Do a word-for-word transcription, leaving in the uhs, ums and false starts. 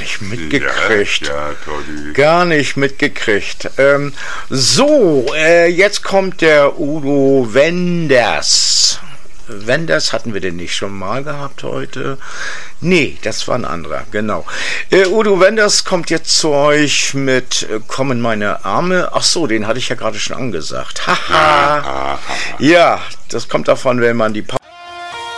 nicht mitgekriegt. Ja, ja, Toddy. Gar nicht mitgekriegt. Ähm, so, äh, jetzt kommt der Udo Wenders. Wenders hatten wir den nicht schon mal gehabt heute? Nee, das war ein anderer, genau. Äh, Udo Wenders kommt jetzt zu euch mit äh, Kommen meine Arme. Ach so, den hatte ich ja gerade schon angesagt. Haha. Ja, das kommt davon, wenn man die Pa-